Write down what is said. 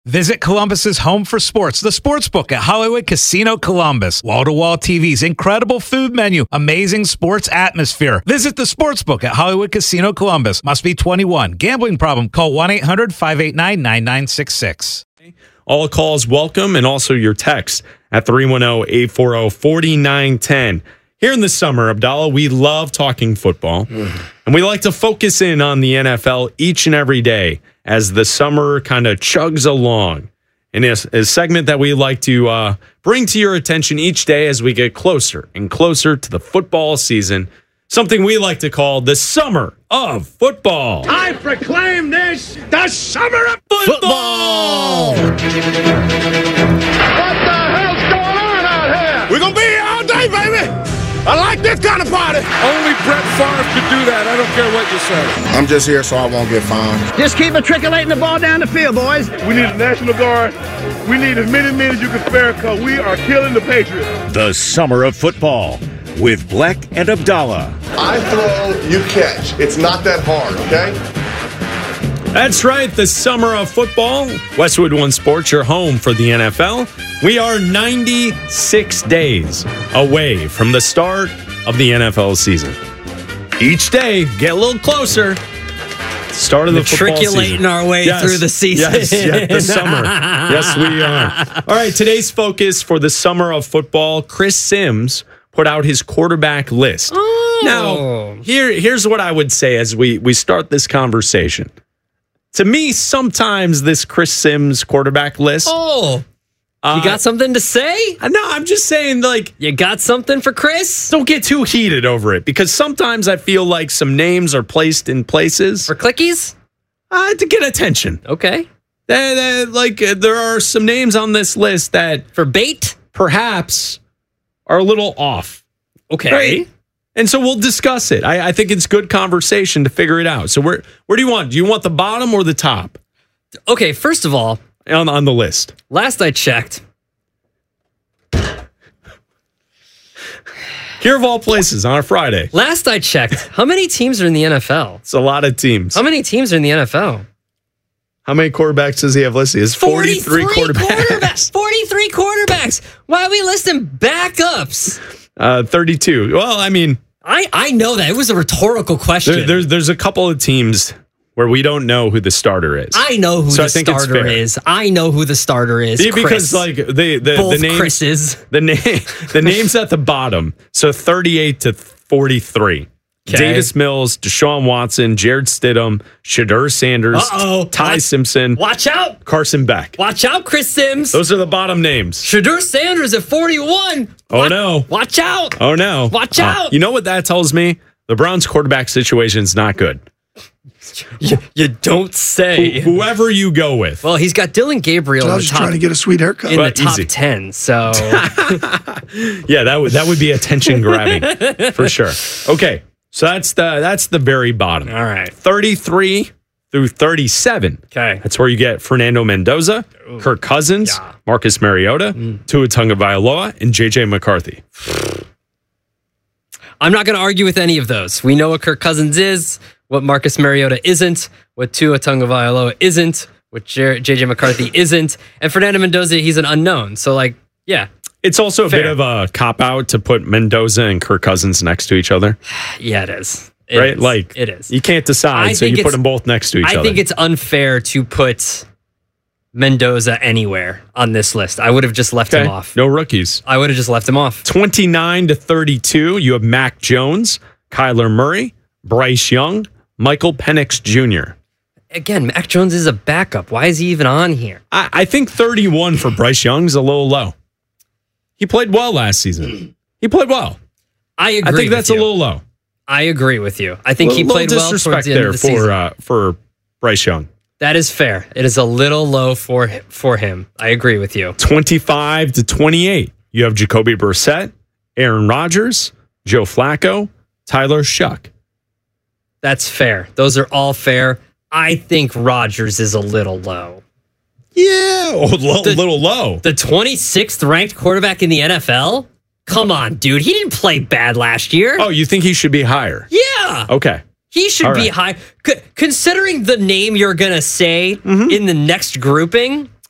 Visit Columbus's home for sports, the Sportsbook at Hollywood Casino Columbus. Wall-to-wall TVs, incredible food menu, amazing sports atmosphere. Visit the Sportsbook at Hollywood Casino Columbus. Must be 21. Gambling problem? Call 1-800-589-9966. All calls welcome, and also your text at 310-840-4910. Here in the summer, Abdallah, we love talking football, and we like to focus in on the NFL each and every day as the summer kind of chugs along. And it's a segment that we like to bring to your attention each day as we get closer and closer to the football season, something we like to call the Summer of Football. I proclaim this the Summer of Football! What the hell's going on out here? We're going to be here all day, baby. I like this kind of party. Only Brett Favre could do that. I don't care what you say. I'm just here so I won't get fined. Just keep matriculating the ball down the field, boys. We need a National Guard. We need as many men as you can spare because we are killing the Patriots. The Summer of Football with Black and Abdallah. I throw, you catch. It's not that hard, okay? That's right, the Summer of Football. Westwood One Sports, your home for the NFL. We are 96 days away from the start of the NFL season. Each day, get a little closer. Start of the football season. Matriculating our way through the season. Yes, the summer. Yes, we are. All right, today's focus for the Summer of Football, Chris Sims put out his quarterback list. Oh. Now, here's what I would say as we start this conversation. To me, sometimes this Chris Sims quarterback list. Oh, you got something to say? No, I'm just saying, like, you got something for Chris? Don't get too heated over it, because sometimes I feel like some names are placed in places For clickies? To get attention. Okay. There are some names on this list that For bait? perhaps are a little off. Okay. Right? And so we'll discuss it. I think it's good conversation to figure it out. So where do you want? Do you want the bottom or the top Okay, first of all, on the list? last I checked, Here of all places on a Friday. how many teams are in the NFL? It's a lot of teams. How many teams are in the NFL? How many quarterbacks does he have listed? It's 43 quarterbacks. 43 quarterbacks. Why are we listing backups? 32. Well, I mean, I know that. It was a rhetorical question. there's a couple of teams where we don't know who the starter is. I know who So the I think it's starter fair. is. I know who the starter is. See, because Chris. like the Both names, Chris's. the names at the bottom. So 38 to 43. Okay. Davis Mills, Deshaun Watson, Jared Stidham, Shadur Sanders, Ty Simpson, Watch out. Carson Beck. Watch out, Chris Sims. Those are the bottom names. Shadur Sanders at 41. Oh, no. Watch out. Oh, no. Watch out. You know what that tells me? The Browns quarterback situation is not good. You don't say. Whoever you go with. Well, he's got Dylan Gabriel I in was the just trying to get a sweet haircut. in the But top easy. 10. So Yeah, that would be attention grabbing for sure. Okay, so that's the very bottom. all right. 33 through 37. Okay. That's where you get Fernando Mendoza, Kirk Cousins, Yeah. Marcus Mariota, Tua Tagovailoa, and JJ McCarthy. I'm not going to argue with any of those. We know what Kirk Cousins is, what Marcus Mariota isn't, what Tua Tagovailoa isn't, what JJ McCarthy isn't, and Fernando Mendoza, he's an unknown. So, like, yeah, It's also a Fair. bit of a cop-out to put Mendoza and Kirk Cousins next to each other, yeah, it is. It right? is. Like, it is. You can't decide, I so think you put it's- them both next to each other. I think it's unfair to put Mendoza anywhere on this list. I would have just left him off. No rookies. I would have just left him off. 29 to 32, you have Mac Jones, Kyler Murray, Bryce Young, Michael Penix Jr. Again, Mac Jones is a backup. Why is he even on here? I think 31 for Bryce Young is a little low. He played well last season. He played well. I agree. I think that's with a you. little low. I agree with you. I think he Little played well towards disrespect the end there of the season. for Bryce Young. That is fair. It is a little low for him. I agree with you. 25 to 28, you have Jacoby Brissett, Aaron Rodgers, Joe Flacco, Tyler Shuck. That's fair. Those are all fair. I think Rodgers is a little low. Yeah, a little low. The 26th ranked quarterback in the NFL? Come on, dude. He didn't play bad last year. Oh, you think he should be higher? Yeah. Okay. He should All be right. high. Considering the name you're going to say in the next grouping,